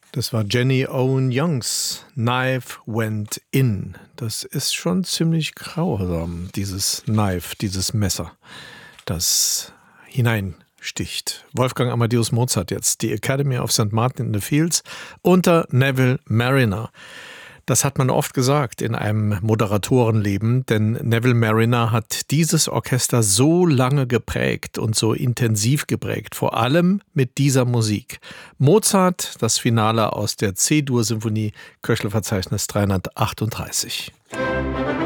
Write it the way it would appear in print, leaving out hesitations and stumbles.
Das war Jenny Owen Youngs Knife Went In. Das ist schon ziemlich grausam, dieses Knife, dieses Messer, das hineinsticht. Wolfgang Amadeus Mozart jetzt, die Academy of St. Martin in the Fields unter Neville Marriner. Das hat man oft gesagt in einem Moderatorenleben, denn Neville Marriner hat dieses Orchester so lange geprägt und so intensiv geprägt, vor allem mit dieser Musik. Mozart, das Finale aus der C-Dur-Symphonie, Köchel-Verzeichnis 338.